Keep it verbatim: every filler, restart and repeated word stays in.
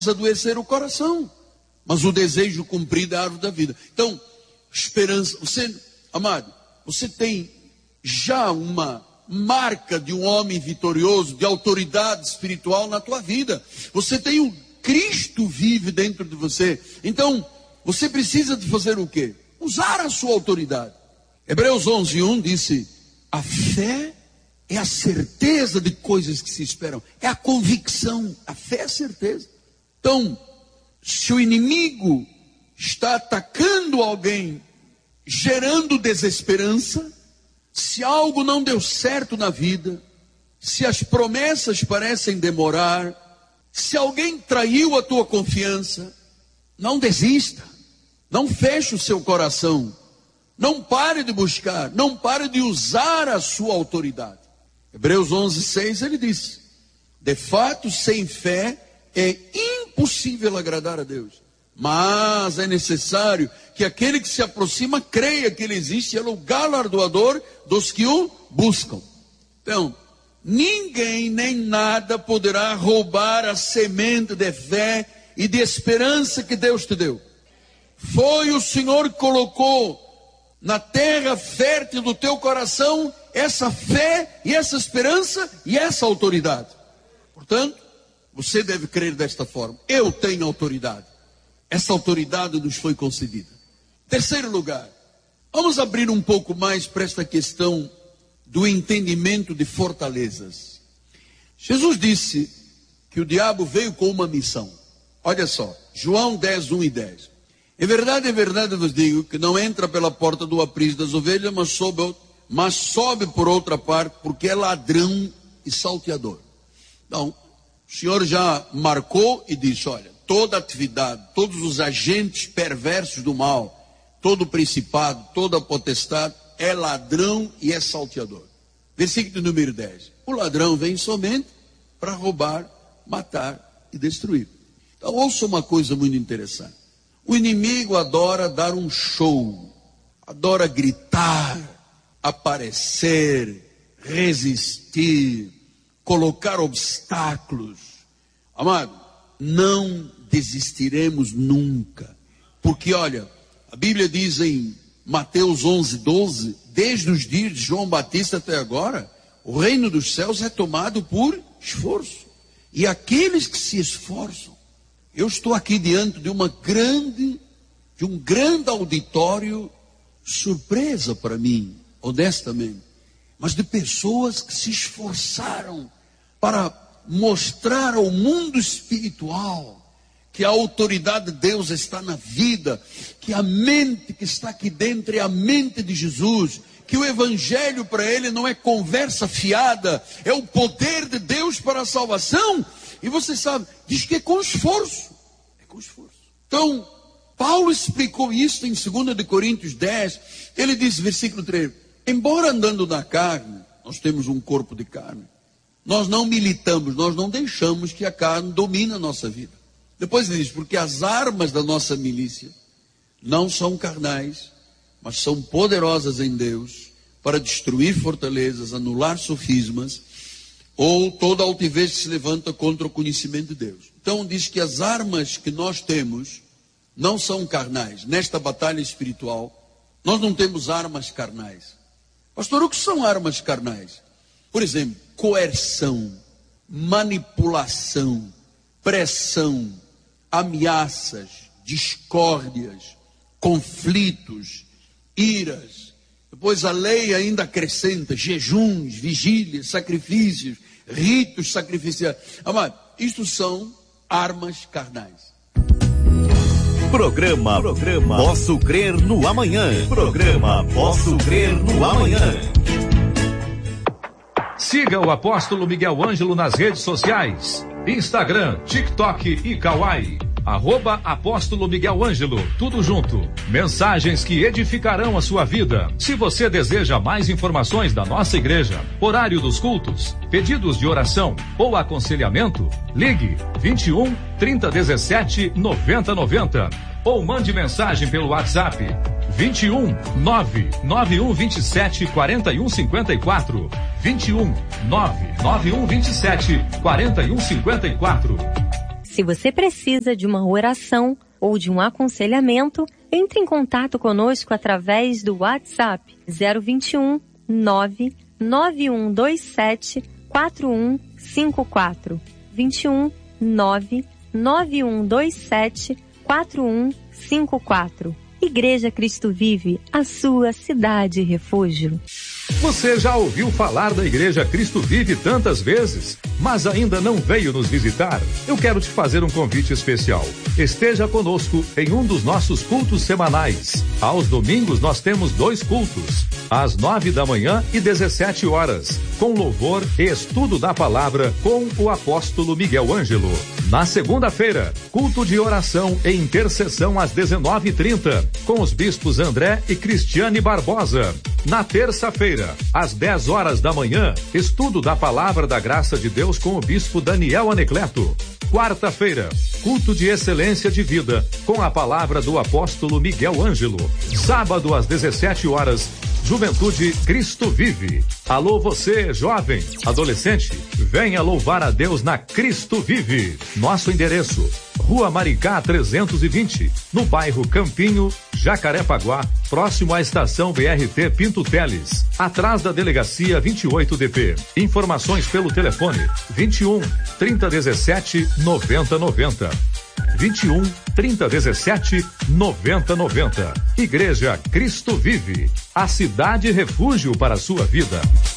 adoecer o coração, mas o desejo cumprido é a árvore da vida. Então, esperança, você, amado, você tem já uma marca de um homem vitorioso, de autoridade espiritual na tua vida. Você tem o Cristo vive dentro de você. Então, você precisa de fazer o quê? Usar a sua autoridade. Hebreus onze, um disse: a fé é a certeza de coisas que se esperam. É a convicção. A fé é a certeza. Então, se o inimigo está atacando alguém, gerando desesperança, se algo não deu certo na vida, se as promessas parecem demorar, se alguém traiu a tua confiança, não desista, não feche o seu coração, não pare de buscar, não pare de usar a sua autoridade. Hebreus onze, seis, ele diz: de fato, sem fé é impossível agradar a Deus, mas é necessário que aquele que se aproxima creia que ele existe e é o galardoador dos que o buscam. Então, ninguém nem nada poderá roubar a semente de fé e de esperança que Deus te deu. Foi o Senhor que colocou na terra fértil do teu coração essa fé e essa esperança e essa autoridade. Portanto, você deve crer desta forma: eu tenho autoridade. Essa autoridade nos foi concedida. Terceiro lugar, vamos abrir um pouco mais para esta questão do entendimento de fortalezas. Jesus disse que o diabo veio com uma missão. Olha só, João dez, um e dez. Em verdade, em verdade vos digo que não entra pela porta do aprisco das ovelhas, mas sobe, mas sobe por outra parte, porque é ladrão e salteador. Então, o Senhor já marcou e disse: olha, toda atividade, todos os agentes perversos do mal, todo principado, toda potestade, é ladrão e é salteador. Versículo número dez. O ladrão vem somente para roubar, matar e destruir. Então, ouça uma coisa muito interessante. O inimigo adora dar um show, adora gritar, aparecer, resistir, colocar obstáculos. Amado, não desistiremos nunca, porque olha, a Bíblia diz em Mateus onze, doze, desde os dias de João Batista até agora, o reino dos céus é tomado por esforço, e aqueles que se esforçam, eu estou aqui diante de uma grande, de um grande auditório, surpresa para mim, honestamente, mas de pessoas que se esforçaram para mostrar ao mundo espiritual que a autoridade de Deus está na vida, que a mente que está aqui dentro é a mente de Jesus, que o evangelho para ele não é conversa fiada, é o poder de Deus para a salvação. E você sabe, diz que é com esforço, é com esforço. Então, Paulo explicou isso em dois de Coríntios dez, ele diz, versículo três, embora andando na carne, nós temos um corpo de carne, nós não militamos, nós não deixamos que a carne domine a nossa vida. Depois ele diz, porque as armas da nossa milícia não são carnais, mas são poderosas em Deus para destruir fortalezas, anular sofismas, ou toda altivez que se levanta contra o conhecimento de Deus. Então diz que as armas que nós temos não são carnais. Nesta batalha espiritual, nós não temos armas carnais. Pastor, o que são armas carnais? Por exemplo, coerção, manipulação, pressão, ameaças, discórdias, conflitos, iras. Depois a lei ainda acrescenta jejuns, vigílias, sacrifícios, ritos sacrificiais. Amado, isto são armas carnais. Programa, Programa Posso Crer no Amanhã. Programa Posso Crer no Amanhã. Siga o Apóstolo Miguel Ângelo nas redes sociais. Instagram, TikTok e Kawaii. Arroba Apóstolo Miguel Ângelo, tudo junto. Mensagens que edificarão a sua vida. Se você deseja mais informações da nossa igreja, horário dos cultos, pedidos de oração ou aconselhamento, ligue vinte e um, trinta, dezessete, noventa, noventa ou mande mensagem pelo WhatsApp vinte e um, nove nove um vinte e sete, quarenta e um cinquenta e quatro, vinte e um, nove nove um vinte e sete, quarenta e um cinquenta e quatro. Se você precisa de uma oração ou de um aconselhamento, entre em contato conosco através do WhatsApp zero vinte e um, nove nove um dois sete, quatro um cinco quatro. vinte e um, nove nove um dois sete, quatro um cinco quatro. Igreja Cristo Vive, a sua cidade refúgio. Você já ouviu falar da Igreja Cristo Vive tantas vezes, mas ainda não veio nos visitar? Eu quero te fazer um convite especial. Esteja conosco em um dos nossos cultos semanais. Aos domingos nós temos dois cultos, às nove da manhã e dezessete horas, com louvor e estudo da palavra com o apóstolo Miguel Ângelo. Na segunda-feira, culto de oração e intercessão às dezenove e trinta, com os bispos André e Cristiane Barbosa. Na terça-feira, às dez horas da manhã, estudo da palavra da graça de Deus com o bispo Daniel Anecleto. Quarta-feira, culto de excelência de vida, com a palavra do apóstolo Miguel Ângelo. Sábado, às dezessete horas, Juventude Cristo Vive. Alô você, jovem, adolescente, venha louvar a Deus na Cristo Vive. Nosso endereço, Rua Maricá trezentos e vinte, no bairro Campinho, Jacarepaguá, próximo à estação B R T Pinto Teles, atrás da delegacia vinte e oito D P. Informações pelo telefone vinte e um, trinta dezessete, noventa noventa. vinte e um, trinta dezessete, noventa noventa. Igreja Cristo Vive, a cidade refúgio para a sua vida.